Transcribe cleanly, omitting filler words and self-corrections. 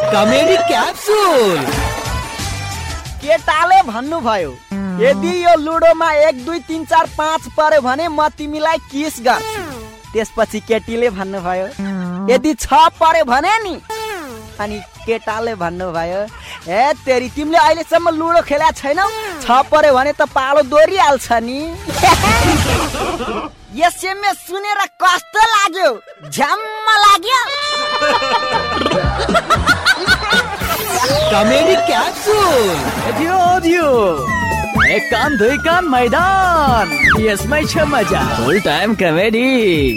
Comedy capsule. केटाले भन्नुभयो यदि यो लुडोमा 1 2 3 4 5 पर्यो भने म तिमीलाई किस गर्छु। त्यसपछि केटीले भन्नुभयो यदि 6 पर्यो भने नि। अनि केटाले भन्नुभयो ए तेरी तिमीले अहिलेसम्म लुडो खेला छैनौ, 6 पर्यो भने त पालो दोरिहाल्छ नि। एसएमएस सुनेर कस्तो लाग्यो? झ्याम्म लाग्यो। Comedy capsule. दियो एक कान दुई कान मैदान, यसमै छ मजा। फुल टाइम कमेडी।